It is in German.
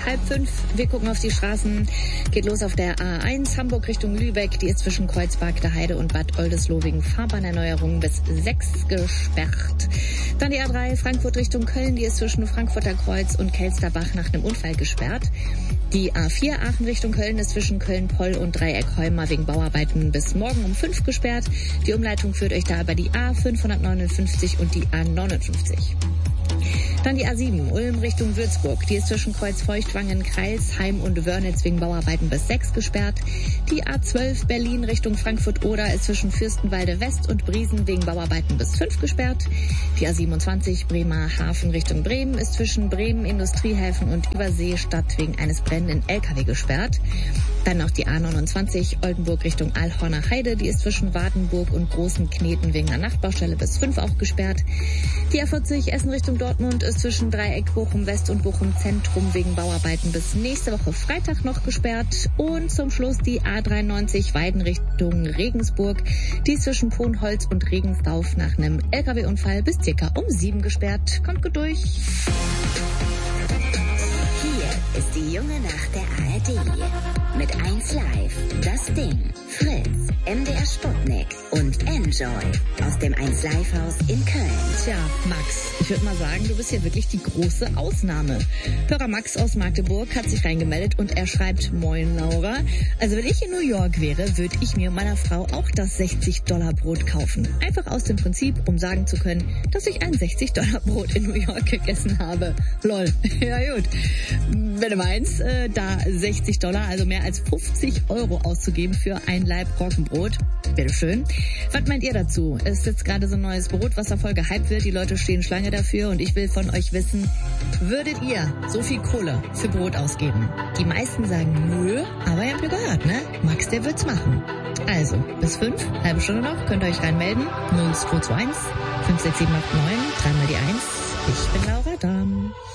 4:30. Wir gucken auf die Straßen. Geht los auf der A1 Hamburg Richtung Lübeck. Die ist zwischen Kreuzberg, der Heide und Bad Oldesloe Fahrbahnerneuerung bis 6 gesperrt. Dann die A3 Frankfurt Richtung Köln. Die ist zwischen Frankfurter Kreuz und Kelsterbach nach einem Unfall gesperrt. Die A4 Aachen Richtung Köln ist zwischen Köln-Poll und Dreieck-Heuma wegen Bauarbeiten bis morgen um 5 gesperrt. Die Umleitung führt euch da über die A559 und die A59. Dann die A7 Ulm Richtung Würzburg. Die ist zwischen Kreuzfeuchtwangen, Kreilsheim und Wörnitz wegen Bauarbeiten bis 6 gesperrt. Die A12 Berlin Richtung Frankfurt-Oder ist zwischen Fürstenwalde West und Briesen wegen Bauarbeiten bis 5 gesperrt. Die A27 Bremerhaven Richtung Bremen ist zwischen Bremen Industriehäfen und Überseestadt wegen eines brennenden LKW gesperrt. Dann noch die A29 Oldenburg Richtung Alhorner Heide. Die ist zwischen Wartenburg und Großen Kneten wegen einer Nachtbaustelle bis 5 auch gesperrt. Die A40 Essen Richtung Dortmund ist zwischen Dreieck Bochum West und Bochum Zentrum wegen Bauarbeiten bis nächste Woche Freitag noch gesperrt. Und zum Schluss die A93 Weiden Richtung Regensburg. Die ist zwischen Ponholz und Regensdorf nach einem LKW-Unfall bis circa um 7 gesperrt. Kommt gut durch. Hier ist die junge Nacht der ARD. Mit 1 Live, das Ding, Fritz, MDR Sputnik und Enjoy aus dem 1 Live Haus in Köln. Tja, Max, ich würde mal sagen, du bist hier wirklich die große Ausnahme. Hörer Max aus Magdeburg hat sich reingemeldet und er schreibt: Moin Laura, also wenn ich in New York wäre, würde ich mir und meiner Frau auch das $60 kaufen. Einfach aus dem Prinzip, um sagen zu können, dass ich ein $60 in New York gegessen habe. Lol, ja gut. Wenn du meinst, da $60, also mehr als 50 Euro auszugeben für ein Laib Roggenbrot, wäre schön. Was meint ihr dazu? Es ist jetzt gerade so ein neues Brot, was da voll gehypt wird. Die Leute stehen Schlange dafür und ich will von euch wissen, würdet ihr so viel Kohle für Brot ausgeben? Die meisten sagen nö, aber ihr habt ja gehört, ne? Max, der wird's machen. Also, bis 5, halbe Stunde noch, könnt ihr euch reinmelden. 0221 56789, dreimal die 1. Ich bin Laura Damm.